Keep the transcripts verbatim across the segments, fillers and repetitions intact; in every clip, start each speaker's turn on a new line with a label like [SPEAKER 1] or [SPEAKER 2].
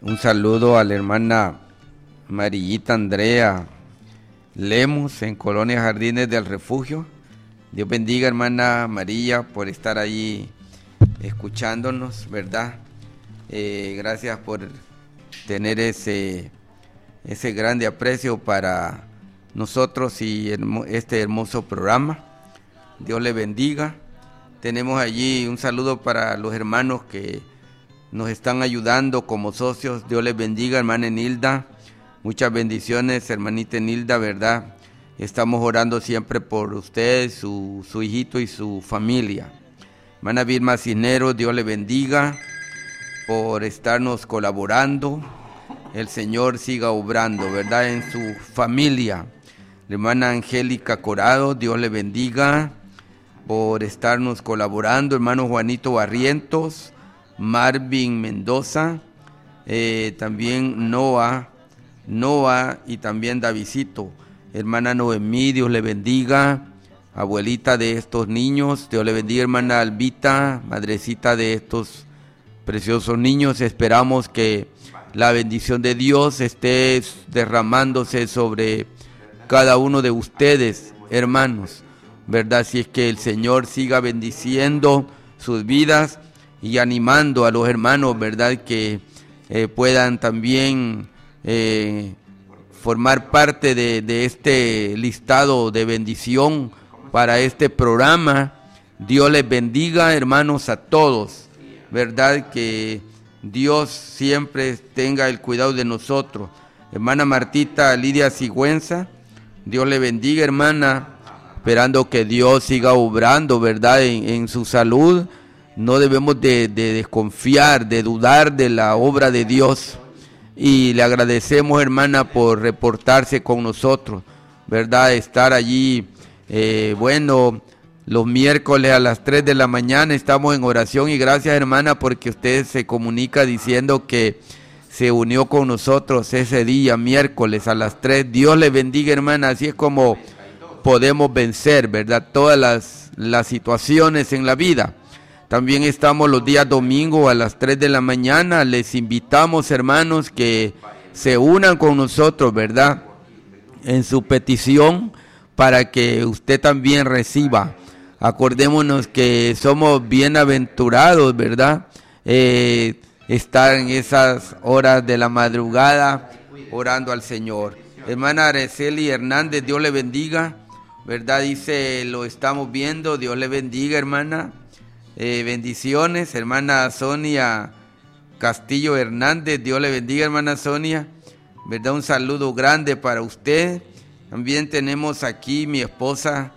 [SPEAKER 1] Un saludo a la hermana Marillita Andrea Lemos en Colonia Jardines del Refugio. Dios bendiga, hermana Marilla, por estar ahí escuchándonos, ¿verdad? Eh, gracias por tener ese, ese grande aprecio para nosotros y este hermoso programa. Dios le bendiga. Tenemos allí un saludo para los hermanos que nos están ayudando como socios. Dios les bendiga, hermana Enilda. Muchas bendiciones, hermanita Enilda, ¿verdad? Estamos orando siempre por usted, su, su hijito y su familia. Hermana Vilma Cisneros, Dios le bendiga por estarnos colaborando. El Señor siga obrando, ¿verdad? En su familia. La hermana Angélica Corado, Dios le bendiga por estarnos colaborando. Hermano Juanito Barrientos, Marvin Mendoza, eh, también Noah, Noah y también Davidito. Hermana Noemí, Dios le bendiga, abuelita de estos niños. Dios le bendiga, hermana Albita, madrecita de estos preciosos niños. Esperamos que la bendición de Dios esté derramándose sobre cada uno de ustedes, hermanos, ¿verdad? Si es que el Señor siga bendiciendo sus vidas y animando a los hermanos, ¿verdad? Que eh, puedan también eh, formar parte de, de este listado de bendición para este programa. Dios les bendiga, hermanos, a todos, ¿verdad? Que Dios siempre tenga el cuidado de nosotros. Hermana Martita Lidia Sigüenza, Dios le bendiga, hermana, esperando que Dios siga obrando, ¿verdad? En, en su salud. No debemos de, de desconfiar, de dudar de la obra de Dios. Y le agradecemos, hermana, por reportarse con nosotros, ¿verdad? Estar allí, eh, bueno, los miércoles a las tres de la mañana estamos en oración. Y gracias, hermana, porque usted se comunica diciendo que se unió con nosotros ese día, miércoles a las tres. Dios le bendiga, hermana. Así es como podemos vencer, ¿verdad? Todas las, las situaciones en la vida. También estamos los días domingos a las tres de la mañana. Les invitamos, hermanos, que se unan con nosotros, ¿verdad? En su petición para que usted también reciba. Acordémonos que somos bienaventurados, ¿verdad? Eh, estar en esas horas de la madrugada orando al Señor. Hermana Araceli Hernández, Dios le bendiga, ¿verdad? Dice, lo estamos viendo, Dios le bendiga, hermana. Eh, bendiciones, hermana Sonia Castillo Hernández, Dios le bendiga, hermana Sonia, ¿verdad? Un saludo grande para usted. También tenemos aquí mi esposa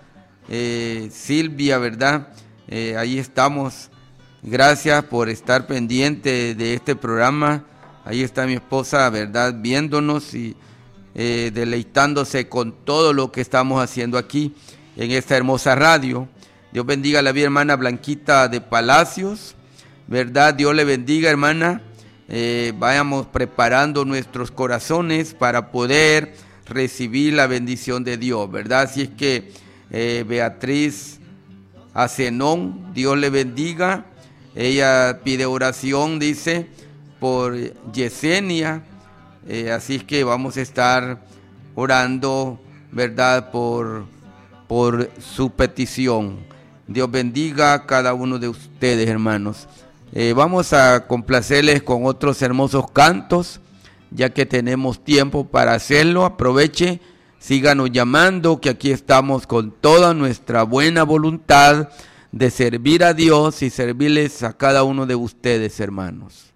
[SPEAKER 1] eh, Silvia, ¿verdad? Eh, ahí estamos. Gracias por estar pendiente de este programa. Ahí está mi esposa, ¿verdad? Viéndonos y eh, deleitándose con todo lo que estamos haciendo aquí en esta hermosa radio. Dios bendiga a la vida, hermana Blanquita de Palacios, ¿verdad? Dios le bendiga, hermana. Eh, vayamos preparando nuestros corazones para poder recibir la bendición de Dios, ¿verdad? Así es que eh, Beatriz Acenón, Dios le bendiga. Ella pide oración, dice, por Yesenia. Eh, así es que vamos a estar orando, ¿verdad? Por, por su petición. Dios bendiga a cada uno de ustedes, hermanos. Eh, vamos a complacerles con otros hermosos cantos, ya que tenemos tiempo para hacerlo. Aproveche, síganos llamando, que aquí estamos con toda nuestra buena voluntad de servir a Dios y servirles a cada uno de ustedes, hermanos.